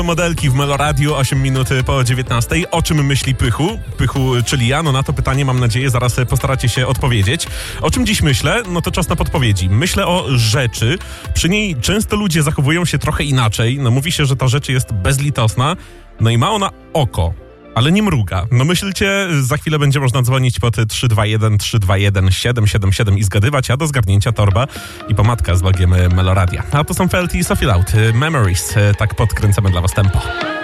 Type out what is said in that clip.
nowe modelki w Meloradiu, 8 minut po 19. O czym myśli Pychu? Pychu, czyli ja, no na to pytanie mam nadzieję zaraz postaracie się odpowiedzieć. O czym dziś myślę? No to czas na podpowiedzi. Myślę o rzeczy. Przy niej często ludzie zachowują się trochę inaczej. No mówi się, że ta rzecz jest bezlitosna. No i ma ona oko, ale nie mruga. No myślcie, za chwilę będzie można dzwonić pod 321 321 777 i zgadywać, a do zgadnięcia torba i pomadka z logiem Meloradia. A to są Felty i Sophie Loud. Memories. Tak podkręcamy dla was tempo.